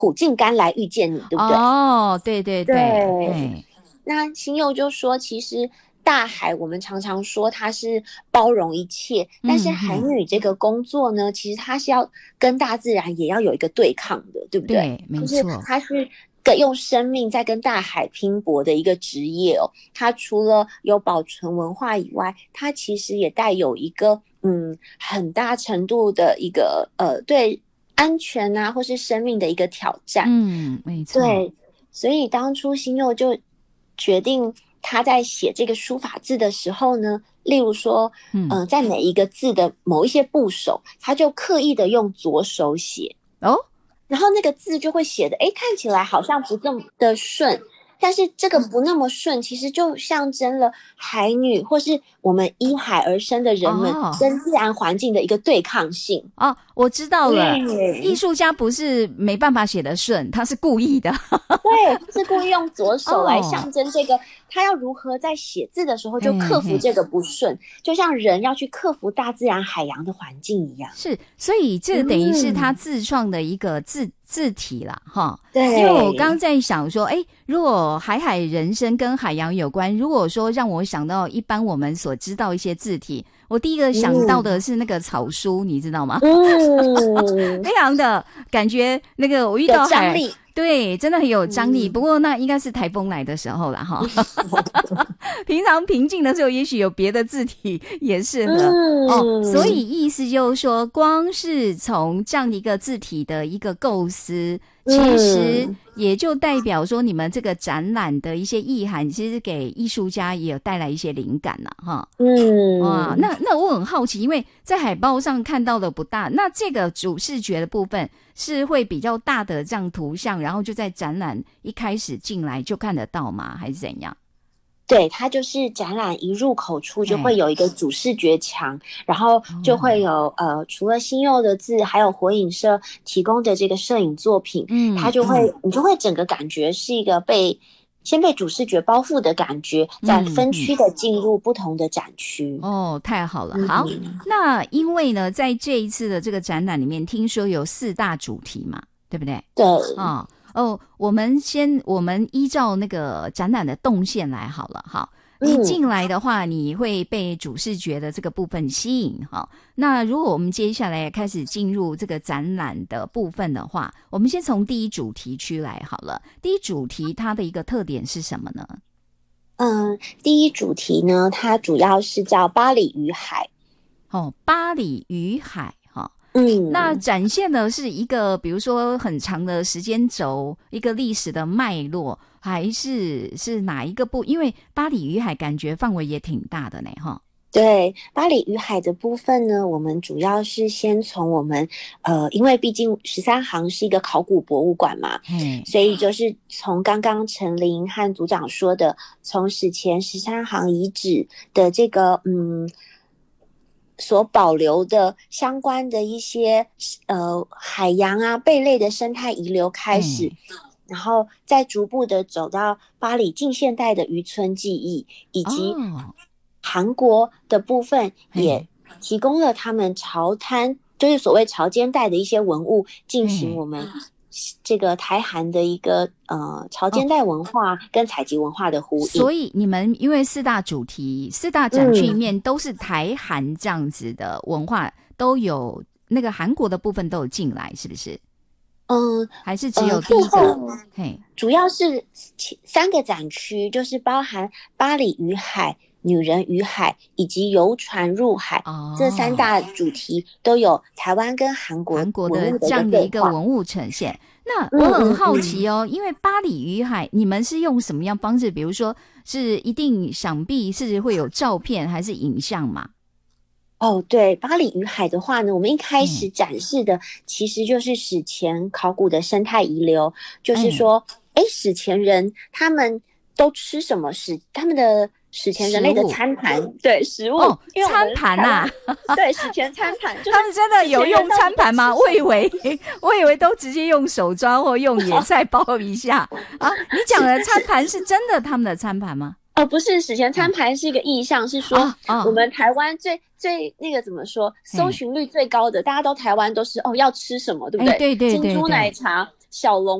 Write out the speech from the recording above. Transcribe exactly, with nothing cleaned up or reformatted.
苦尽甘来遇见你，对不对？ 哦，对对对对， 对， 那星佑就说，其实大海我们常常说它是包容一切，但是海嗯嗯， 女这个工作呢，其实它是要跟大自然也要有一个对抗的，对不对？ 对，没就是错， 它是跟用生命在跟大海拼搏的一个职业哦。它除了有保存文化以外，它其实也带有一个嗯很大程度的一个呃对安全啊或是生命的一个挑战。 嗯，没错， 对，所以当初星佑就决定他在写这个书法字的时候呢，例如说， 嗯， 呃，在每一个字的某一些部首，他就刻意的用左手写， 哦， 然后那个字就会写的，诶，看起来好像不这么的顺，但是这个不那么顺，其实就象征了海女或是我们依海而生的人们哦。 跟自然环境的一个对抗性。 哦，我知道了，艺对， 术家不是没办法写得顺，他是故意的。 对，他是故意用左手来哦， 象征这个，他要如何在写字的时候就嘿嘿嘿， 克服这个不顺，就像人要去克服大自然海洋的环境一样。 是，所以这个等于是他嗯， 自创的一个字字体啦，哈。因为我刚刚对， 在想说，哎，如果海海人生跟海洋有关，如果说让我想到一般我们所知道一些字体，我第一个想到的嗯是那个草书，你知道吗？ 嗯， 非常的感觉，那个我遇有到海， 张力。 对，真的很有张力。 嗯， 不过那应该是台风来的时候了哈。平常平静的时候，也许有别的字体也适合哦。所以嗯意思就是说，光是从这样的一个字体的一个构思，其实嗯， 也就代表说，你们这个展览的一些意涵，其实给艺术家也有带来一些灵感了哈。哇， 嗯， 那那我很好奇，因为在海报上看到的不大，那这个主视觉的部分是会比较大的这样图像，然后就在展览一开始进来就看得到吗？还是怎样？ 对，它就是展览一入口处就会哎， 有一个主视觉墙，然后就会哦， 有呃，除了星佑的字，还有火影社提供的这个摄影作品，它嗯嗯就会你就会整个感觉是一个被先被主视觉包覆的感觉，再嗯嗯， 分区的进入不同的展区。 哦，太好了。好， 嗯， 那因为呢，在这一次的这个展览里面，听说有四大主题嘛，对不对？ 对， 哦哦，我们先我们依照那个展览的动线来好了，好。一嗯。 进来的话，你会被主视觉的这个部分吸引哈。那如果我们接下来开始进入这个展览的部分的话，我们先从第一主题区来好了。第一主题它的一个特点是什么呢？ 嗯，第一主题呢，它主要是叫巴黎与海。 哦，巴黎与海哈。那嗯， 展现的是一个，比如说很长的时间轴，一个历史的脉络，还是是哪一个部？因为巴黎与海感觉范围也挺大的呢，哈。 对，巴黎与海的部分呢，我们主要是先从我们呃，因为毕竟十三行是一个考古博物馆嘛， 嘿， 所以就是从刚刚陈琳和组长说的，从史前十三行遗址的这个嗯。所保留的相关的一些呃海洋啊贝类的生态遗留开始， 哎， 然后再逐步的走到巴黎近现代的渔村记忆，以及哦， 韩国的部分也嘿， 提供了他们潮滩，就是所谓潮间带的一些文物，进行嘿， 我们这个台韩的一个呃潮哦。 间带文化跟采集文化的呼应。 所以你们因为四大主题、四大展区里嗯， 面都是台韩这样子的文化，都有那个韩国的部分都有进来，是不是？ 嗯还是只呃， 有第最一个？ 后嘿， 主要是三个展区，就是包含巴黎与海、女人与海以及游船入海这三哦， 大主题，都有台湾跟韩国韩国文物的一个的这样的一对话。 个文物呈现。那嗯我很嗯嗯。 好奇哦，因为巴黎与海，你们是用什么样方式？比如说是一定想必是会有照片还是影像嘛？ 哦，对，巴黎与海的话呢，我们一开嗯， 始展示的其实就是史前考古的生态遗留，就是哎， 说，哎，史前人他们都吃什么？史他们的史前人类的食物餐盘，对，食物， 哦， 因为我们餐盘呐、 台湾对史前餐盘就是他们真的史有用前人到底都餐盘吗？ 吃什么？ 我以为我以为都直接用手抓或用野菜包一下啊。你讲的餐盘是真的他们的餐盘吗？ 哦，不是，史前餐盘是一个意象，是说啊啊， 我们台湾最最那个怎么说，搜嘿， 寻率最高的，大家都台湾都是哦要吃什么，对不哎， 对？ 对对金珠奶对对， 茶， 小龙